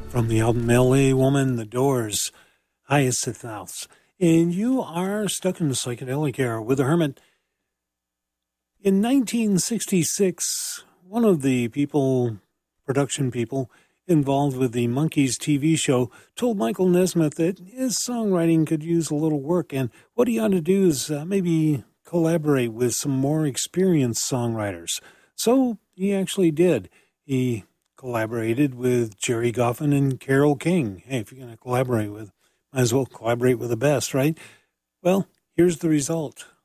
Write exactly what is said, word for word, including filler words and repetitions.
From the album L A Woman, The Doors, Hyacinthus. And you are stuck in the psychedelic era with the Hermit. In nineteen sixty-six, one of the people, production people, involved with the Monkees T V show told Michael Nesmith that his songwriting could use a little work, and what he ought to do is uh, maybe collaborate with some more experienced songwriters. So he actually did. He collaborated with Jerry Goffin and Carole King. Hey, if you're going to collaborate with, might as well collaborate with the best, right? Well, here's the result.